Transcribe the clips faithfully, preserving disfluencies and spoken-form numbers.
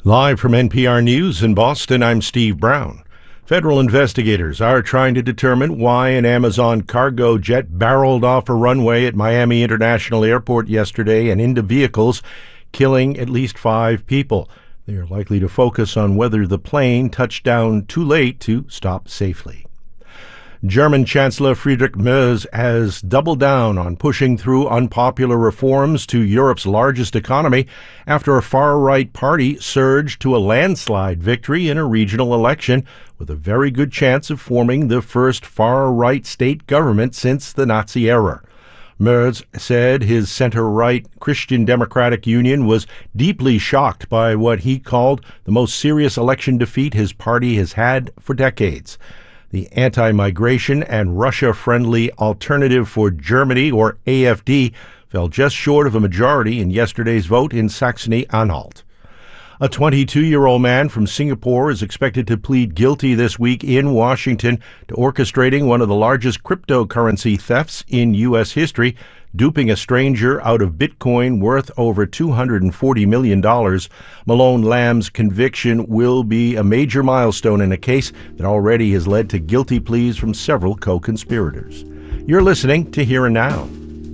Live from N P R News in Boston, I'm Steve Brown. Federal investigators are trying to determine why an Amazon cargo jet barreled off a runway at Miami International Airport yesterday and into vehicles, killing at least five people. They are likely to focus on whether the plane touched down too late to stop safely. German Chancellor Friedrich Merz has doubled down on pushing through unpopular reforms to Europe's largest economy after a far-right party surged to a landslide victory in a regional election with a very good chance of forming the first far-right state government since the Nazi era. Merz said his center-right Christian Democratic Union was deeply shocked by what he called the most serious election defeat his party has had for decades. The anti-migration and Russia-friendly Alternative for Germany, or A F D, fell just short of a majority in yesterday's vote in Saxony-Anhalt. A twenty-two-year-old man from Singapore is expected to plead guilty this week in Washington to orchestrating one of the largest cryptocurrency thefts in U S history, duping a stranger out of Bitcoin worth over two hundred forty million dollars. Malone Lamb's conviction will be a major milestone in a case that already has led to guilty pleas from several co-conspirators. You're listening to Here and Now.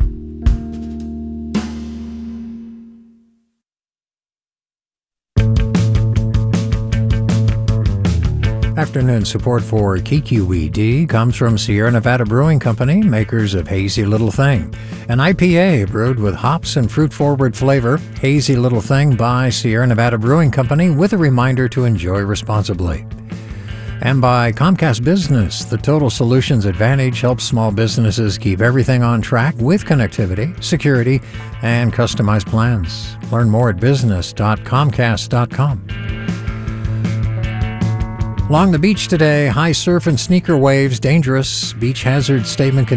Afternoon support for K Q E D comes from Sierra Nevada Brewing Company, makers of Hazy Little Thing, an I P A brewed with hops and fruit-forward flavor. Hazy Little Thing by Sierra Nevada Brewing Company, with a reminder to enjoy responsibly. And by Comcast Business, the Total Solutions Advantage helps small businesses keep everything on track with connectivity, security, and customized plans. Learn more at business dot comcast dot com. Along the beach today, high surf and sneaker waves dangerous. Beach hazard statement